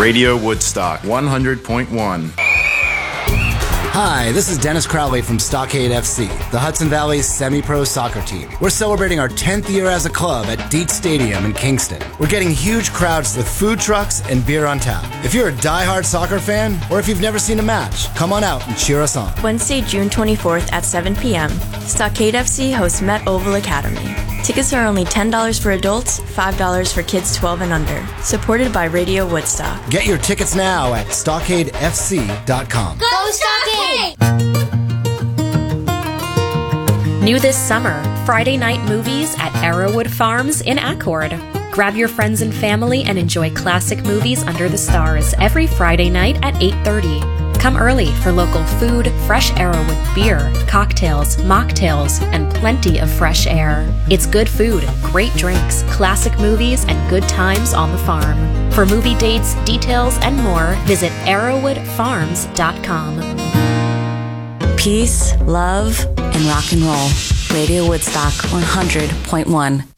Radio Woodstock 100.1. Hi, this is Dennis Crowley from Stockade FC, the Hudson Valley's semi-pro soccer team. We're celebrating our 10th year as a club at Dietz Stadium in Kingston. We're getting huge crowds with food trucks and beer on tap. If you're a diehard soccer fan, or if you've never seen a match, come on out and cheer us on. Wednesday, June 24th at 7 p.m., Stockade FC hosts Met Oval Academy. Tickets are only $10 for adults, $5 for kids 12 and under. Supported by Radio Woodstock. Get your tickets now at stockadefc.com. Go Stockade! New this summer, Friday night movies at Arrowwood Farms in Accord. Grab your friends and family and enjoy classic movies under the stars every Friday night at 8:30. Come early for local food, fresh Arrowwood beer, cocktails, mocktails, and plenty of fresh air. It's good food, great drinks, classic movies, and good times on the farm. For movie dates, details, and more, visit arrowwoodfarms.com. Peace, love, and rock and roll. Radio Woodstock 100.1.